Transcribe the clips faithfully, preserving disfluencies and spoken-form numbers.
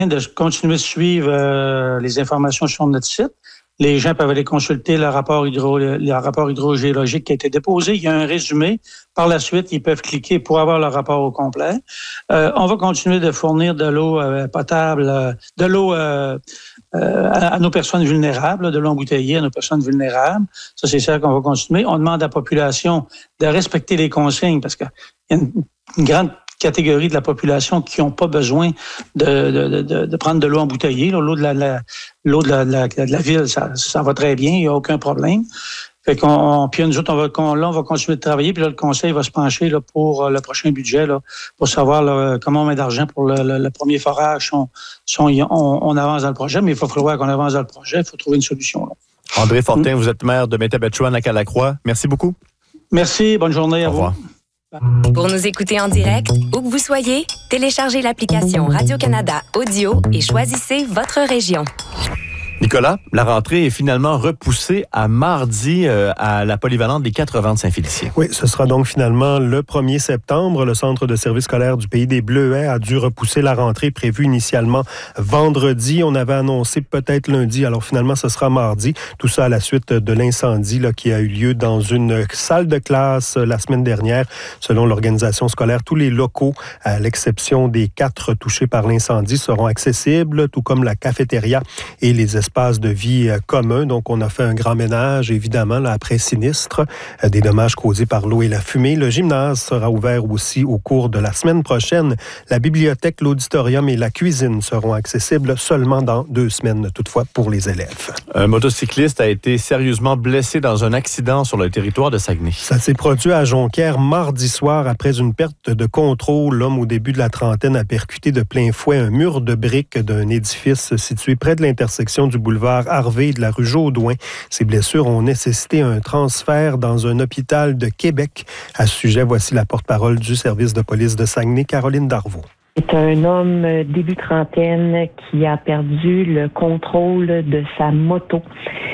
de continuer de suivre euh, les informations sur notre site. Les gens peuvent aller consulter le rapport, hydro, le rapport hydrogéologique qui a été déposé. Il y a un résumé. Par la suite, ils peuvent cliquer pour avoir le rapport au complet. Euh, on va continuer de fournir de l'eau euh, potable, euh, de l'eau euh, euh, à, à nos personnes vulnérables, de l'eau embouteillée à nos personnes vulnérables. Ça, c'est ça qu'on va continuer. On demande à la population de respecter les consignes parce qu'il y a une, une grande catégorie de la population qui n'ont pas besoin de, de, de, de prendre de l'eau embouteillée. L'eau de la, la, l'eau de la, de la, de la ville, ça, ça va très bien, il n'y a aucun problème. Fait qu'on, puis nous autres, on va, qu'on, là, on va continuer de travailler, puis là, le conseil va se pencher là, pour le prochain budget, là, pour savoir là, comment on met d'argent pour le, le, le premier forage. On, on, on avance dans le projet, mais il faut falloir qu'on avance dans le projet, il faut trouver une solution. Là. André Fortin, mmh. vous êtes maire de Métabetchouan à Calacroix. Merci beaucoup. Merci, bonne journée à vous. Au revoir. Pour nous écouter en direct, où que vous soyez, téléchargez l'application Radio-Canada Audio et choisissez votre région. Nicolas, la rentrée est finalement repoussée à mardi euh, à la polyvalente des quatre vents de Saint-Félicien. Oui, ce sera donc finalement le premier septembre. Le Centre de services scolaires du Pays des Bleuets a dû repousser la rentrée prévue initialement vendredi. On avait annoncé peut-être lundi, alors finalement ce sera mardi. Tout ça à la suite de l'incendie là, qui a eu lieu dans une salle de classe la semaine dernière. Selon l'organisation scolaire, tous les locaux, à l'exception des quatre touchés par l'incendie, seront accessibles, tout comme la cafétéria et les espaces espace de vie euh, commun. Donc, on a fait un grand ménage, évidemment, là, après sinistre, euh, des dommages causés par l'eau et la fumée. Le gymnase sera ouvert aussi au cours de la semaine prochaine. La bibliothèque, l'auditorium et la cuisine seront accessibles seulement dans deux semaines, toutefois, pour les élèves. Un motocycliste a été sérieusement blessé dans un accident sur le territoire de Saguenay. Ça s'est produit à Jonquière mardi soir après une perte de contrôle. L'homme, au début de la trentaine, a percuté de plein fouet un mur de briques d'un édifice situé près de l'intersection du boulevard Harvey et de la rue Jaudoin. Ces blessures ont nécessité un transfert dans un hôpital de Québec. À ce sujet, voici la porte-parole du service de police de Saguenay, Caroline Darvaux. C'est un homme début trentaine qui a perdu le contrôle de sa moto.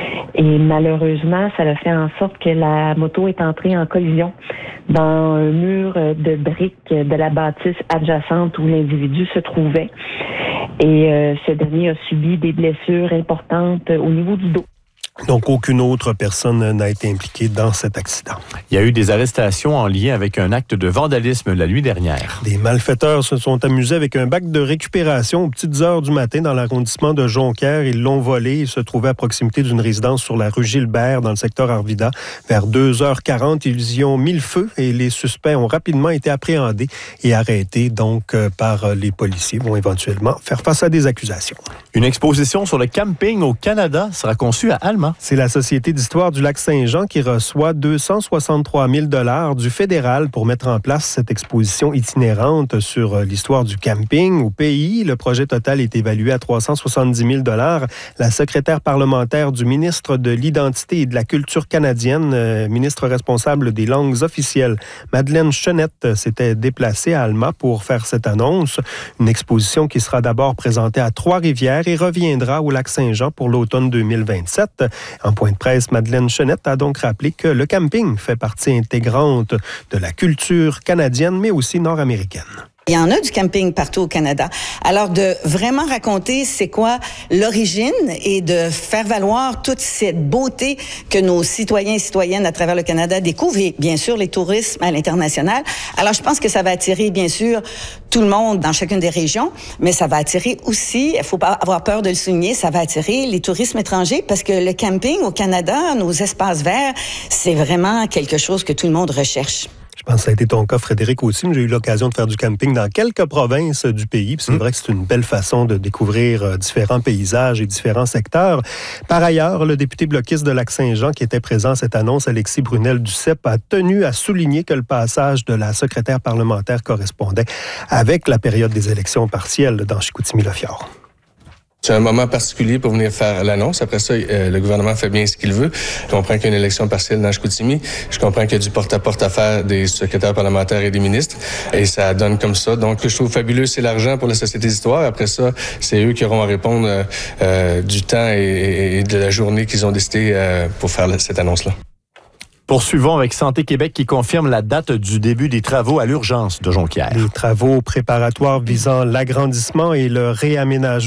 Et malheureusement, ça a fait en sorte que la moto est entrée en collision dans un mur de briques de la bâtisse adjacente où l'individu se trouvait. Et euh, ce dernier a subi des blessures importantes au niveau du dos. Donc, aucune autre personne n'a été impliquée dans cet accident. Il y a eu des arrestations en lien avec un acte de vandalisme la nuit dernière. Des malfaiteurs se sont amusés avec un bac de récupération aux petites heures du matin dans l'arrondissement de Jonquière. Ils l'ont volé. Il se trouvait à proximité d'une résidence sur la rue Gilbert, dans le secteur Arvida. Vers deux heures quarante, ils y ont mis le feu et les suspects ont rapidement été appréhendés et arrêtés donc par les policiers. Ils vont éventuellement faire face à des accusations. Une exposition sur le camping au Canada sera conçue à Alma. C'est la Société d'histoire du Lac-Saint-Jean qui reçoit deux cent soixante-trois mille dollars du fédéral pour mettre en place cette exposition itinérante sur l'histoire du camping au pays. Le projet total est évalué à trois cent soixante-dix mille dollars. La secrétaire parlementaire du ministre de l'Identité et de la Culture canadienne, euh, ministre responsable des langues officielles, Madeleine Chenette, s'était déplacée à Alma pour faire cette annonce. Une exposition qui sera d'abord présentée à Trois-Rivières et reviendra au Lac-Saint-Jean pour l'automne deux mille vingt-sept. En point de presse, Madeleine Chenette a donc rappelé que le camping fait partie intégrante de la culture canadienne, mais aussi nord-américaine. Il y en a du camping partout au Canada. Alors, de vraiment raconter c'est quoi l'origine et de faire valoir toute cette beauté que nos citoyens et citoyennes à travers le Canada découvrent et bien sûr les tourismes à l'international. Alors, je pense que ça va attirer bien sûr tout le monde dans chacune des régions, mais ça va attirer aussi, il faut pas avoir peur de le souligner, ça va attirer les tourismes étrangers parce que le camping au Canada, nos espaces verts, c'est vraiment quelque chose que tout le monde recherche. Je pense que ça a été ton cas, Frédéric, aussi. J'ai eu l'occasion de faire du camping dans quelques provinces du pays. Puis c'est mmh. vrai que c'est une belle façon de découvrir différents paysages et différents secteurs. Par ailleurs, le député bloquiste de Lac-Saint-Jean qui était présent à cette annonce, Alexis Brunel-Duceppe, a tenu à souligner que le passage de la secrétaire parlementaire correspondait avec la période des élections partielles dans Chicoutimi-Le-Fjord. C'est un moment particulier pour venir faire l'annonce. Après ça, euh, le gouvernement fait bien ce qu'il veut. Je comprends qu'il y a une élection partielle dans Chicoutimi. Je comprends qu'il y a du porte-à-porte à faire des secrétaires parlementaires et des ministres. Et ça donne comme ça. Donc, ce que je trouve fabuleux, c'est l'argent pour la Société d'histoire. Après ça, c'est eux qui auront à répondre euh, euh, du temps et, et de la journée qu'ils ont décidé euh, pour faire cette annonce-là. Poursuivons avec Santé Québec qui confirme la date du début des travaux à l'urgence de Jonquière. Les travaux préparatoires visant l'agrandissement et le réaménagement